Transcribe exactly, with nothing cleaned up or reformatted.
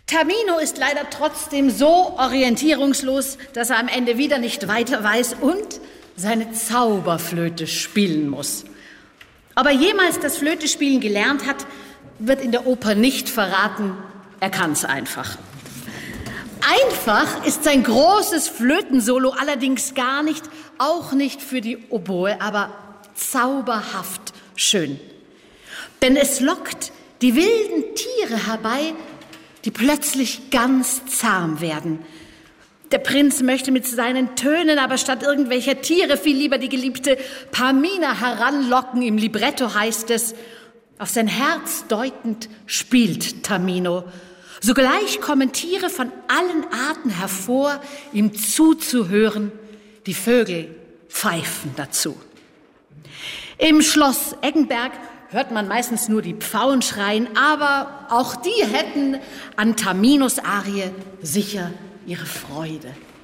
Tamino ist leider trotzdem so orientierungslos, dass er am Ende wieder nicht weiter weiß und seine Zauberflöte spielen muss. Ob er jemals das Flötespielen gelernt hat, wird in der Oper nicht verraten. Er kann es einfach. Einfach ist sein großes Flötensolo allerdings gar nicht, auch nicht für die Oboe, aber zauberhaft schön. Denn es lockt die wilden Tiere herbei, die plötzlich ganz zahm werden. Der Prinz möchte mit seinen Tönen aber statt irgendwelcher Tiere viel lieber die geliebte Pamina heranlocken. Im Libretto heißt es, auf sein Herz deutend spielt Tamino. Sogleich kommen Tiere von allen Arten hervor, ihm zuzuhören. Die Vögel pfeifen dazu. Im Schloss Eggenberg hört man meistens nur die Pfauen schreien, aber auch die hätten an Taminos Arie sicher ihre Freude.